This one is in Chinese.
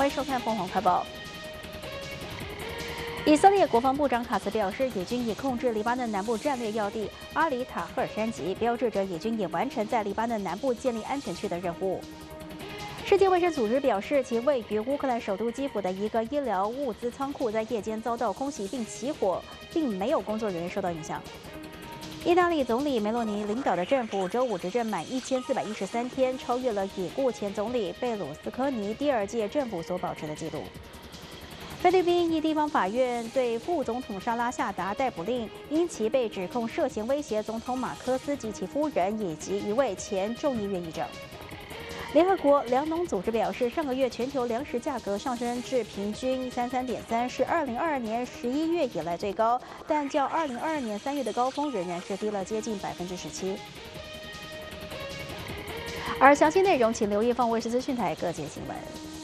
欢迎收看《凤凰快报》。以色列国防部长卡茨表示，以军已控制黎巴嫩南部战略要地阿里塔赫尔山脊，标志着以军已完成在黎巴嫩南部建立安全区的任务。世界卫生组织表示，其位于乌克兰首都基辅的一个医疗物资仓库在夜间遭到空袭并起火，并没有工作人员受到影响。意大利总理梅洛尼领导的政府周五执政满1413天，超越了已故前总理贝鲁斯科尼第二届政府所保持的纪录。菲律宾一地方法院对副总统沙拉下达逮捕令，因其被指控涉嫌威胁总统马科斯及其夫人以及一位前众议院议长。联合国粮农组织表示，上个月全球粮食价格上升至平均133.3，是2022年11月以来最高，但较2022年3月的高峰仍然是低了接近17%。而详细内容，请留意放卫视资讯台各界新闻。